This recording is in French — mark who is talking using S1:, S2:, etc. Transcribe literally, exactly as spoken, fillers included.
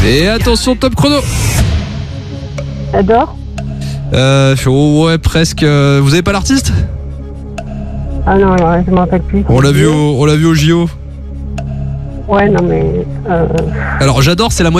S1: Et attention, top chrono.
S2: Adore.
S1: Euh, oh, ouais, presque. Vous avez pas l'artiste?
S2: Ah non, non, je m'en rappelle plus.
S1: On l'a vu au, on l'a vu au J O.
S2: Ouais, non mais... Euh...
S1: Alors, j'adore, c'est la